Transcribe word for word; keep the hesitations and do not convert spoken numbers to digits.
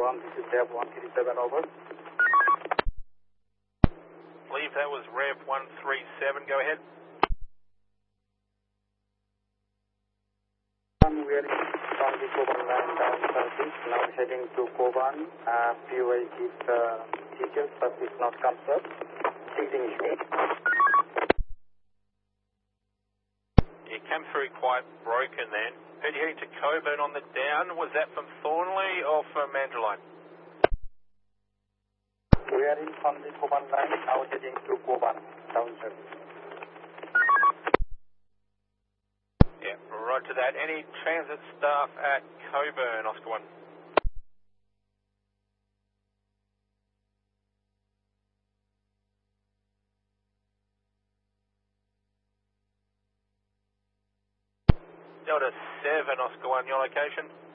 one, this is Rev one three seven, over. Believe that was Rev one three seven, go ahead. Um, we are from the Koban line down southeast, now heading to Koban. Uh, P O I is uh, details, but it's not comes up. Seating issue. You came through quite broken then. Heard you heading to Coburn on the down. Was that from Thornley or from Mandeline? We are in from the Koban line, now heading to Koban, down south. Yeah, roger that. Any transit staff at Coburn, Oscar one? Delta seven, Oscar one, your location?